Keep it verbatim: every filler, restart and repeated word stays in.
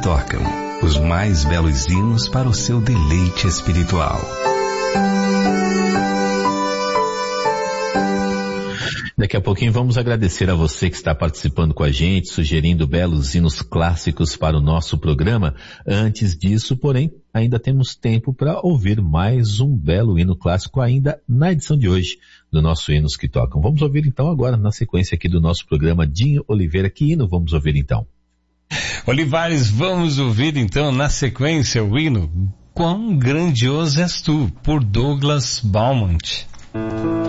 tocam, os mais belos hinos para o seu deleite espiritual. Daqui a pouquinho vamos agradecer a você que está participando com a gente, sugerindo belos hinos clássicos para o nosso programa. Antes disso, porém, ainda temos tempo para ouvir mais um belo hino clássico ainda na edição de hoje do nosso Hinos que Tocam. Vamos ouvir então agora, na sequência aqui do nosso programa, Dinho Oliveira. Que hino vamos ouvir então? Olivares, vamos ouvir então na sequência o hino Quão Grandioso És Tu, por Douglas Beaumont.